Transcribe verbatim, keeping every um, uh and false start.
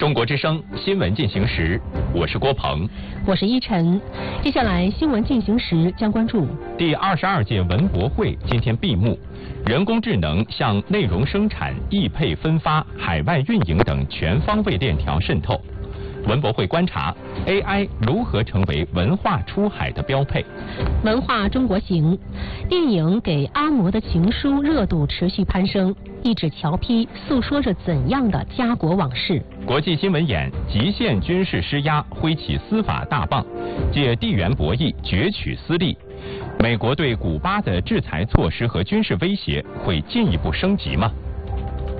中国之声新闻进行时，我是郭鹏， 我是依晨。接下来新闻进行时将关注第二十二届文博会今天闭幕，人工智能向内容生产、译配、分发、海外运营等全方位链条渗透。文博会观察 A I 如何成为文化出海的标配。 文化中国行，电影《给阿嬷的情书》热度持续攀升，一纸侨批诉说着怎样的家国往事。 国际新闻眼，极限军事施压，挥起司法大棒，借地缘博弈攫取私利。美国对古巴的制裁措施和军事威胁会进一步升级吗？